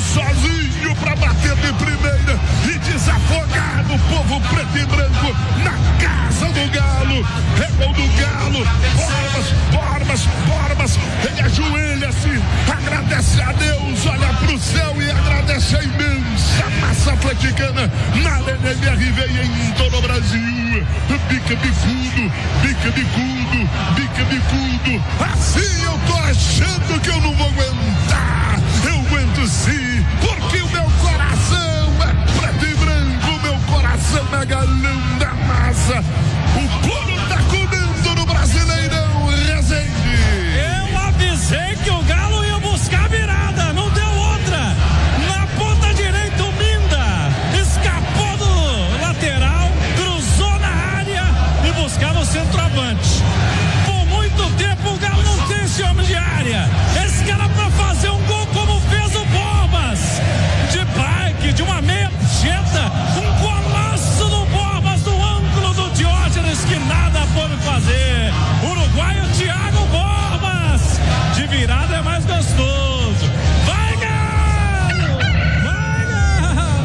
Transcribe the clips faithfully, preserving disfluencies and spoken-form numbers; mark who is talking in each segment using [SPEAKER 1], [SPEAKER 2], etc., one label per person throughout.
[SPEAKER 1] Chegou sozinho pra bater de primeira e desafogado o povo preto e branco na casa do Galo. É gol do Galo. Borbas, Borbas, Borbas. Ele ajoelha-se, agradece a Deus, olha pro céu e agradece a imensa massa atleticana na Arena M R V e em todo o Brasil. Bica bicudo, bica bicudo, bica bicudo. Assim eu tô achando que eu não vou aguentar. Eu aguento sim, porque o meu coração é preto e branco, meu coração é galão da massa. O povo tá comendo no Brasileirão, Rezende.
[SPEAKER 2] Eu avisei que o Galo ia buscar a virada, não deu outra. Na ponta direita o Minda escapou do lateral, cruzou na área e buscava o centroavante. Por muito tempo o Galo não tem esse homem de área. Esse cara pra fazer um gol como fez o Borbas, de bike, de uma meia jeta, um golaço do Borbas do ângulo do Diógenes que nada pode fazer. Uruguaio Thiago Borbas, de virada é mais gostoso. Vai Galo! Vai Galo!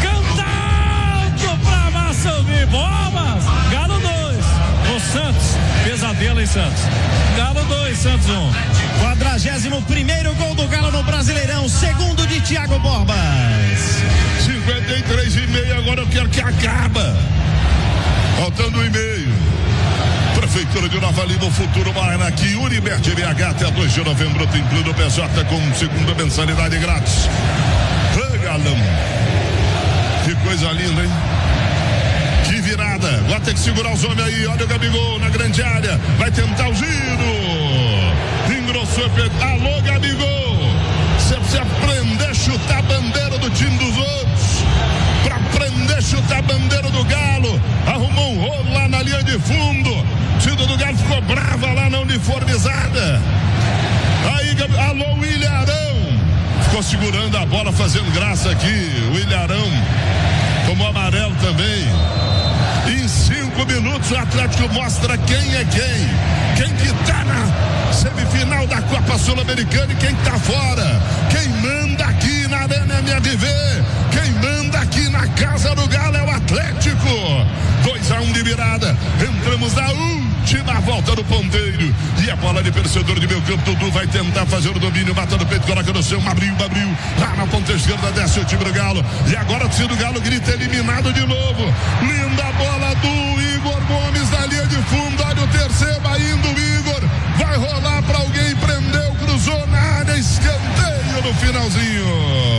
[SPEAKER 2] Canta alto pra massa ouvir. Borbas, Galo dois. O Santos, pesadelo em Santos. Galo dois, Santos um.
[SPEAKER 3] quadragésimo primeiro gol do Galo no Brasileirão, segundo de Thiago Borbas.
[SPEAKER 1] cinquenta e três e meio, agora eu quero que acaba. Faltando um e meio. Prefeitura de Nova Lima, o futuro mora aqui. Unibet B H até dois de novembro tem plano P J com segunda mensalidade grátis. Ah, Galão. Que coisa linda, hein? Que virada. Vai ter que segurar os homens aí. Olha o Gabigol na grande área. Vai tentar o giro. Engrossou. Alô, Gabigol. Você precisa aprender a chutar a bandeira do time dos outros. Pra aprender a chutar a bandeira do Galo. Arrumou um rolo lá na linha de fundo. O time do Galo ficou brava lá na uniformizada. Aí, alô, Ilharão. Ficou segurando a bola, fazendo graça aqui. O Ilharão tomou amarelo também. Em cinco minutos o Atlético mostra quem é quem. Quem que tá na semifinal da Copa Sul-Americana e quem tá fora. Quem manda aqui na Arena M R V. Quem manda aqui na casa do Galo é o Atlético. dois a um de virada. Entramos na última volta do ponteiro. E a bola de perseguidor de meio campo. Dudu vai tentar fazer o domínio. Mata no peito, coloca no chão. Abriu, abriu. Lá na ponta esquerda desce o time do Galo. E agora o time do Galo grita eliminado de novo. Linda bola do Igor Gomes na linha de fundo. Olha o terceiro indo o Igor. Vai rolar pra alguém. Prendeu, cruzou na área. Escanteio no finalzinho.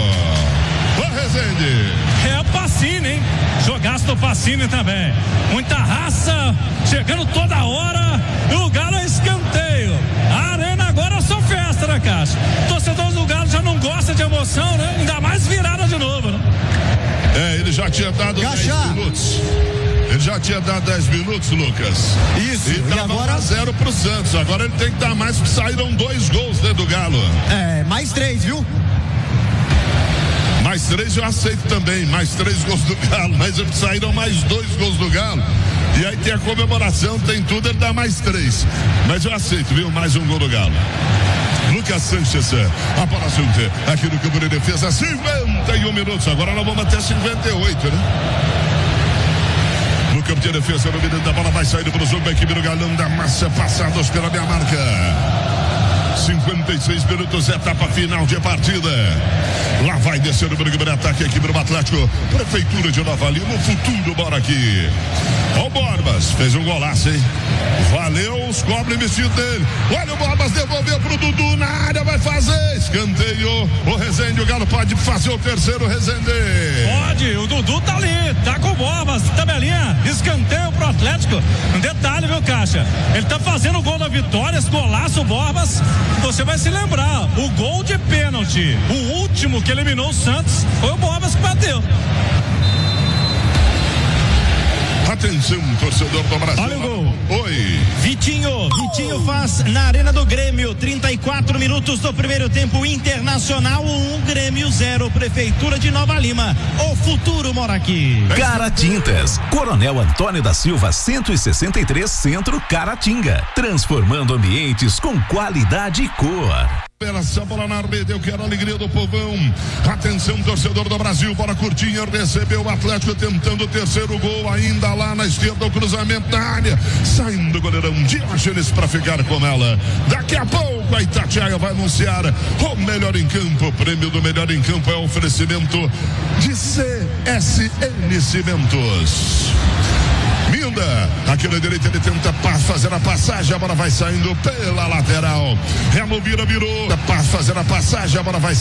[SPEAKER 1] Ô, Rezende.
[SPEAKER 2] É o Pacini, hein? Jogaço do Pacini também. Muita raça, chegando toda hora. E o Galo é escanteio. A arena agora é só festa, né, Caixa? O torcedor do Galo já não gosta de emoção, né? Ainda mais virada de novo, né?
[SPEAKER 1] É, ele já tinha dado dez minutos. Ele já tinha dado dez minutos, Lucas.
[SPEAKER 3] Isso,
[SPEAKER 1] e,
[SPEAKER 3] e agora
[SPEAKER 1] zero pro Santos. Agora ele tem que dar mais, porque saíram dois gols dentro do Galo.
[SPEAKER 3] É, mais três, viu?
[SPEAKER 1] Mais três eu aceito também, mais três gols do Galo, mas saíram mais dois gols do Galo. E aí tem a comemoração, tem tudo, ele dá mais três. Mas eu aceito, viu? Mais um gol do Galo. Lucas Sanches, a bola junta aqui no campo de defesa, cinquenta e um minutos. Agora nós vamos até cinquenta e oito, né? No campo de defesa, no meio da bola, vai saindo para o jogo da equipe do Galão da Massa, passados pela minha marca. cinquenta e seis minutos, etapa final de partida. Lá vai descendo o Brigman de ataque aqui para o Atlético. Prefeitura de Nova Lima, o futuro bora aqui. Ó o Borbas, fez um golaço, hein? Valeu os cobre vestido dele. Olha o Borbas, devolveu pro Dudu na área, vai fazer. Escanteio. O Rezende, o Galo pode fazer o terceiro, Rezende.
[SPEAKER 2] Pode, o Dudu tá ali, tá com o Borbas, tabelinha, escanteio pro Atlético. Um detalhe, viu, Caixa? Ele tá fazendo o gol da vitória, esse golaço, o Borbas. Você vai se lembrar, o gol de pênalti, o último que eliminou o Santos, foi o Borbas que bateu.
[SPEAKER 1] Atenção, torcedor do Brasil.
[SPEAKER 3] Olha o gol.
[SPEAKER 1] Oi.
[SPEAKER 3] Vitinho, Vitinho faz na Arena do Grêmio, trinta e quatro minutos do primeiro tempo. Internacional um, Grêmio zero, Prefeitura de Nova Lima. O futuro mora aqui.
[SPEAKER 4] Cara Tintas, Coronel Antônio da Silva cento e sessenta e três, Centro, Caratinga, transformando ambientes com qualidade e cor.
[SPEAKER 1] Essa bola na rede, eu quero a alegria do povão. Atenção, torcedor do Brasil, bola curtinha, recebeu o Atlético tentando o terceiro gol, ainda lá na esquerda, o cruzamento na área, saindo o goleirão Diógenes para ficar com ela. Daqui a pouco a Itatiaia vai anunciar o melhor em campo. O prêmio do melhor em campo é o oferecimento de C S N Cimentos. Minda, aqui na direita ele tenta fazer a passagem, a bola vai saindo pela lateral. Remo vira, virou, para fazer a passagem, a bola vai